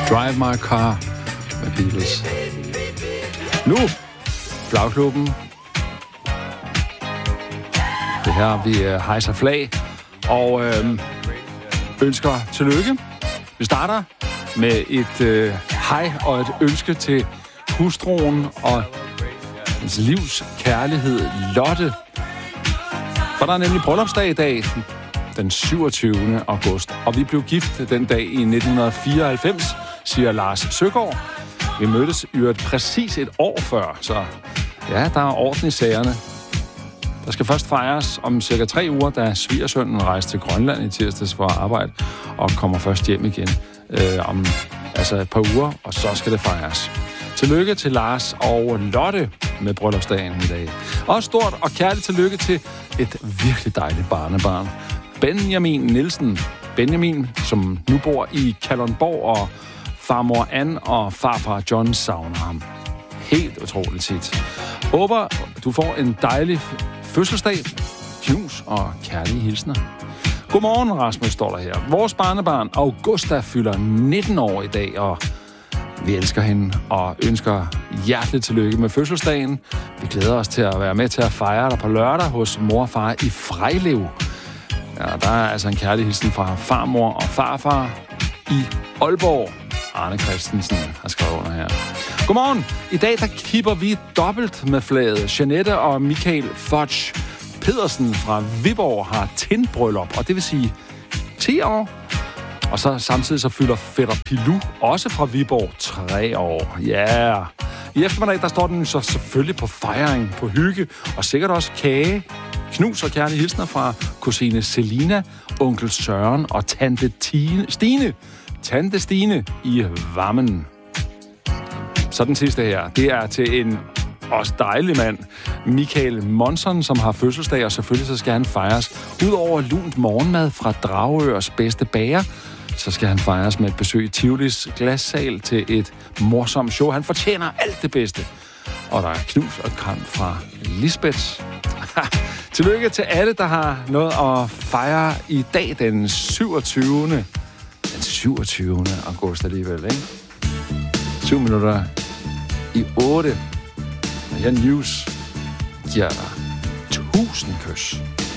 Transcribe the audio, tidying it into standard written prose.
Drive My Car med Beatles. Nu, Flagklubben. Det her, vi hejser flag og ønsker tillykke. Vi starter med et hej og et ønske til hustruen og hans livs kærlighed, Lotte. For der er nemlig bryllupsdag i dag, den 27. august. Og vi blev gift den dag i 1994, siger Lars Søgaard. Vi mødtes præcis et år før, så ja, der er orden i sagerne. Der skal først fejres om cirka 3 uger, da svigersønnen rejste til Grønland i tirsdags for at arbejde og kommer først hjem igen om et par uger, og så skal det fejres. Tillykke til Lars og Lotte med bryllupsdagen i dag. Og stort og kærligt tillykke til et virkelig dejligt barnebarn. Benjamin Nielsen. Benjamin, som nu bor i Kalundborg, og farmor Ann og farfar John savner ham. Helt utroligt tit. Håber, du får en dejlig fødselsdag. Knus og kærlige hilsner. Godmorgen, Rasmus, står der her. Vores barnebarn Augusta fylder 19 år i dag, og vi elsker hende og ønsker hjerteligt tillykke med fødselsdagen. Vi glæder os til at være med til at fejre dig på lørdag hos mor og far i Frejlev. Ja, der er altså en kærlig hilsen fra farmor og farfar i Aalborg. Arne Christensen har skrevet under her. Godmorgen. I dag der kipper vi dobbelt med flaget. Jeanette og Michael Fudge Pedersen fra Viborg har tindbryllup, og det vil sige 10 år. Og så samtidig så fylder fætter Pilou, også fra Viborg, 3 år. Ja. Yeah. I eftermiddag, der står den så selvfølgelig på fejring, på hygge, og sikkert også kage. Knus og kærlige hilsner fra kusine Selina, onkel Søren og tante Stine. Tante Stine i Vammen. Så den sidste her, det er til en også dejlig mand, Michael Monson, som har fødselsdag, og selvfølgelig så skal han fejres. Udover lunt morgenmad fra Dragørs bedste bager, så skal han fejres med et besøg i Tivolis glassal til et morsomt show. Han fortjener alt det bedste. Og der er knus og kram fra Lisbeth. Tillykke til alle, der har noget at fejre i dag, den 27. Den 27. august alligevel, ikke? 7 minutter i 8. Her News giver dig 1000 kys.